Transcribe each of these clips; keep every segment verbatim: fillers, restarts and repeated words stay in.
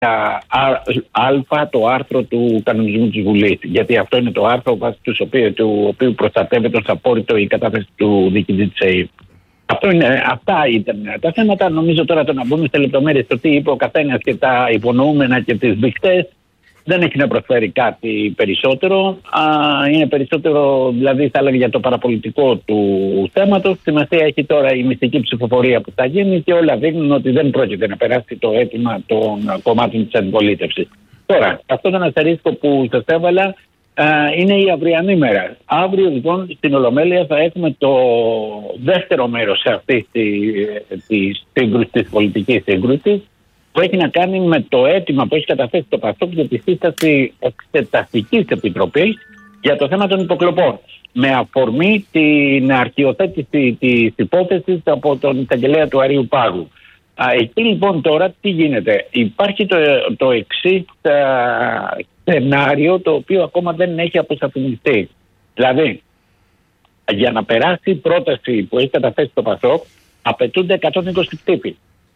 α το άρθρο του κανονισμού της Βουλής. Γιατί αυτό είναι το άρθρο βάσει του οποίου, του οποίου προστατεύεται ως απόρριτο η κατάθεση του διοικητή της ΕΕΠ. Αυτό είναι, αυτά ήταν τα θέματα. Νομίζω τώρα το να μπούμε σε λεπτομέρειες το τι είπε ο καθένας και τα υπονοούμενα και τις μπιχτές δεν έχει να προσφέρει κάτι περισσότερο. Α, είναι περισσότερο, δηλαδή θα έλεγα, για το παραπολιτικό του θέματος. Σημασία έχει τώρα η μυστική ψηφοφορία που θα γίνει και όλα δείχνουν ότι δεν πρόκειται να περάσει το αίτημα των κομμάτων της αντιπολίτευσης. Τώρα, αυτό το αστερίσκο που σας έβαλα α, είναι η αυριανή μέρα. Αύριο λοιπόν στην Ολομέλεια θα έχουμε το δεύτερο μέρος σε αυτή τη, τη σύγκρουση, της πολιτικής σύγκρουσης, που έχει να κάνει με το αίτημα που έχει καταθέσει το ΠΑΣΟΚ για τη σύσταση εξεταστικής επιτροπής για το θέμα των υποκλοπών. Με αφορμή την αρχιοθέτηση της υπόθεσης από τον εισαγγελέα του Αρείου Πάγου. Εκεί λοιπόν τώρα τι γίνεται. Υπάρχει το, το εξής α, σενάριο το οποίο ακόμα δεν έχει αποσαφινιστεί. Δηλαδή, για να περάσει η πρόταση που έχει καταθέσει το ΠΑΣΟΚ απαιτούνται εκατόν είκοσι ψήφοι.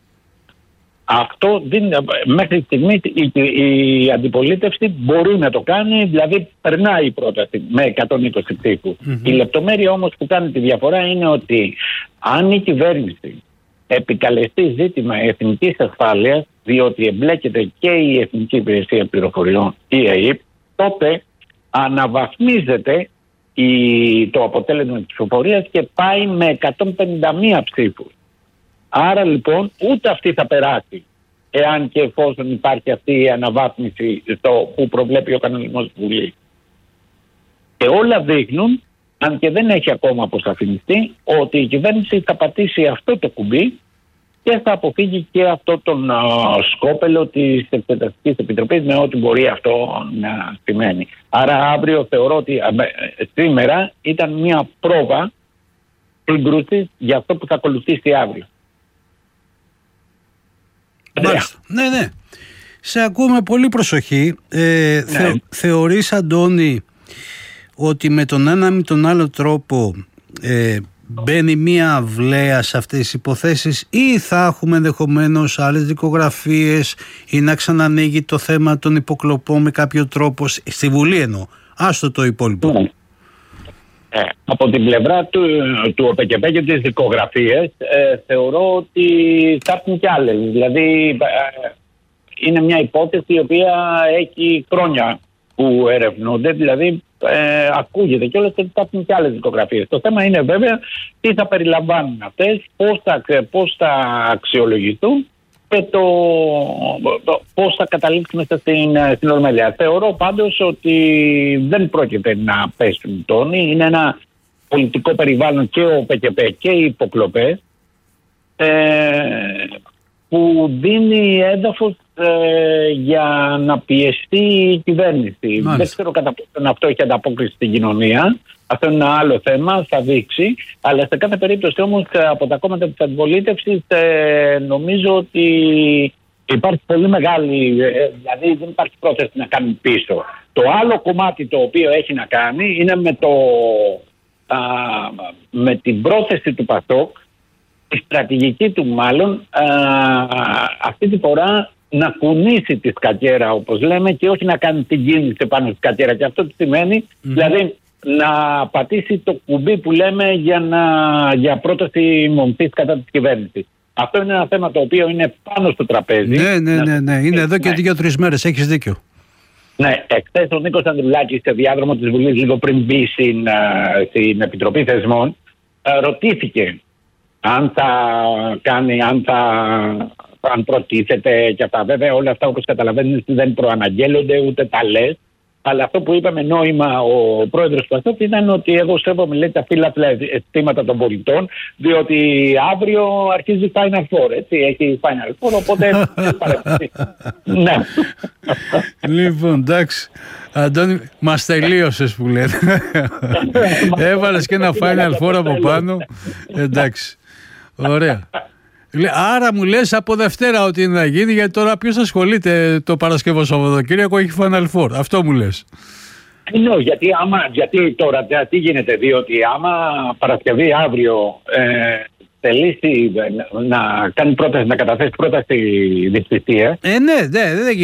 Αυτό μέχρι στιγμή η, η αντιπολίτευση μπορεί να το κάνει, δηλαδή περνάει η πρόταση με εκατόν είκοσι ψήφους. Mm-hmm. Η λεπτομέρεια όμως που κάνει τη διαφορά είναι ότι αν η κυβέρνηση επικαλεστεί ζήτημα εθνικής ασφάλειας, διότι εμπλέκεται και η Εθνική Υπηρεσία Πληροφοριών, η ΕΕΠ, τότε αναβαθμίζεται η, το αποτέλεσμα της ψηφοφορίας και πάει με εκατόν πενήντα μία ψήφους. Άρα λοιπόν ούτε αυτή θα περάσει, εάν και εφόσον υπάρχει αυτή η αναβάθμιση στο που προβλέπει ο κανονισμός της Βουλής. Και όλα δείχνουν, αν και δεν έχει ακόμα αποσαφινιστεί, ότι η κυβέρνηση θα πατήσει αυτό το κουμπί και θα αποφύγει και αυτό τον uh, σκόπελο της Εξεταστικής Επιτροπής, με ό,τι μπορεί αυτό να σημαίνει. Άρα αύριο θεωρώ ότι uh, σήμερα ήταν μια πρόβα σύγκρουσης για αυτό που θα ακολουθήσει αύριο. Μάλιστα. Ναι, ναι. Σε ακούμε πολύ προσοχή. Ε, ναι. θε, θεωρείς, Αντώνη, ότι με τον ένα ή τον άλλο τρόπο ε, μπαίνει μία αυλαία σε αυτές τις υποθέσεις, ή θα έχουμε ενδεχομένως άλλες δικογραφίες ή να ξανανοίγει το θέμα των υποκλοπών με κάποιο τρόπο στη Βουλή, εννοώ, άστο το υπόλοιπο. Ναι. Ε, από την πλευρά του, του ΟΠΕΚΕΠΕ και τις δικογραφίες ε, θεωρώ ότι θα έρθουν κι άλλες. Δηλαδή ε, είναι μια υπόθεση η οποία έχει χρόνια που ερευνούνται, δηλαδή ε, ακούγεται κιόλας ότι θα έρθουν κι άλλες δικογραφίες. Το θέμα είναι βέβαια τι θα περιλαμβάνουν αυτές, πώς θα, πώς θα αξιολογηθούν και το, το πώς θα καταλήξουμε στην, στην Ολομέλεια. Θεωρώ πάντως ότι δεν πρόκειται να πέσουν τόνοι. Είναι ένα πολιτικό περιβάλλον και ο ΠΚΠ και οι υποκλοπές ε, που δίνει έδαφος ε, για να πιεστεί η κυβέρνηση. Μάλιστα. Δεν ξέρω κατά πόσο αυτό έχει ανταπόκριση στην κοινωνία. Αυτό είναι ένα άλλο θέμα, θα δείξει. Αλλά σε κάθε περίπτωση όμως από τα κόμματα της αντιπολίτευσης ε, νομίζω ότι υπάρχει πολύ μεγάλη, ε, δηλαδή δεν υπάρχει πρόθεση να κάνουν πίσω. Το άλλο κομμάτι το οποίο έχει να κάνει είναι με, το, α, με την πρόθεση του ΠΑΣΟΚ, τη στρατηγική του μάλλον, α, αυτή τη φορά να κουνήσει τη σκακέρα όπως λέμε και όχι να κάνει την κίνηση πάνω στη σκακέρα. Και αυτό τι σημαίνει, mm. δηλαδή να πατήσει το κουμπί που λέμε για, να, για πρόταση μομφής κατά της κυβέρνησης. Αυτό είναι ένα θέμα το οποίο είναι πάνω στο τραπέζι. Ναι, ναι, ναι, ναι. είναι εδώ και ναι. δύο-τρεις μέρες, έχεις δίκιο. Ναι, εχθές ο Νίκος Ανδρουλάκης σε διάδρομο της Βουλής λίγο πριν μπει στην, στην Επιτροπή Θεσμών ρωτήθηκε αν θα κάνει, αν θα αν προτίθεται και αυτά. Βέβαια όλα αυτά όπως καταλαβαίνετε δεν προαναγγέλλονται ούτε τα λες. Αλλά αυτό που είπε με νόημα ο πρόεδρος του ΠΑΣΟΚ ήταν ότι εγώ σέβομαι, λέει, τα φύλαθλα αισθήματα των πολιτών, διότι αύριο αρχίζει Final Four, έτσι, έχει Final Four, οπότε δεν παρέμβει. Ναι. Λοιπόν, εντάξει. Αντώνη, μας τελείωσες που λέτε. Έβαλες και ένα Final Four από πάνω. Εντάξει. Ωραία. Άρα μου λες από Δευτέρα ότι είναι να γίνει, γιατί τώρα ποιος ασχολείται το Παρασκευό Σαββατοκύριακο, έχει Final Four. Αυτό μου λες. Ναι, γιατί, άμα, γιατί τώρα τι γίνεται, διότι άμα Παρασκευή αύριο ε, θελήσει να κάνει πρόταση, να καταθέσει πρόταση διευθυντία. Ε, ναι, ναι, δεν